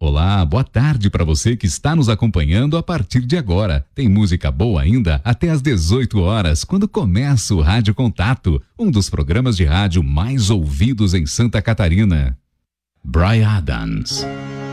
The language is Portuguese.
Olá, boa tarde para você que está nos acompanhando a partir de agora. Tem música boa ainda até às 18 horas, quando começa o Rádio Contato, um dos programas de rádio mais ouvidos em Santa Catarina. Bryan Adams.